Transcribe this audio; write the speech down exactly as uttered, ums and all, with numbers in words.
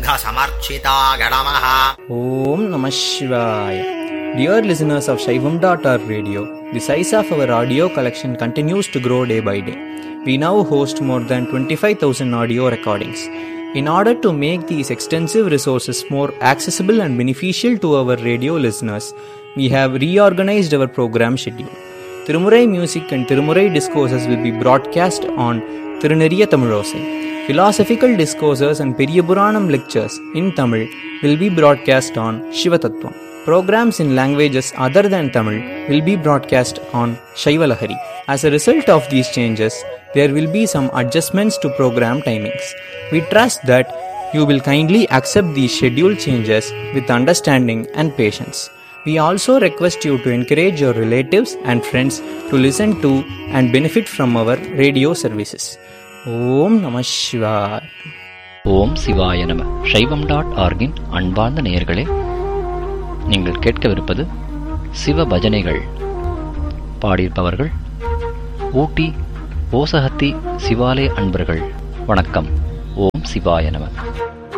सिद्धार्थसिद्धान्तसिद्धिबुद्धिसम्पन्नमूर्तिसिद्धारम्भशम्भुगणनाथार्चिताय नमः. Om Namah Shivaya. Dear listeners of Shaivam dot org radio, the size of our audio collection continues to grow day by day. We now host more than twenty-five thousand audio recordings. In order to make these extensive resources more accessible and beneficial to our radio listeners, we have reorganized our program schedule. Tirumurai music and Tirumurai discourses will be broadcast on Tiruneriya Tamilosai. Philosophical discourses and Periyapuranam lectures in Tamil will be broadcast on Shivatattvam. Programs in languages other than Tamil will be broadcast on Shaivalahari. As a result of these changes, there will be some adjustments to program timings. We trust that you will kindly accept these schedule changes with understanding and patience. We also request you to encourage your relatives and friends to listen to and benefit from our radio services. Om Namah Shivaya. ஓம் சிவாய நம. சைவம் dot ஆர்கின் அன்பார்ந்த நேயர்களே, நீங்கள் கேட்கவிருப்பது சிவ பஜனைகள். பாடியிருப்பவர்கள் ஊட்டி ஓசகத்தி சிவாலய அன்பர்கள். வணக்கம். ஓம் சிவாய நம.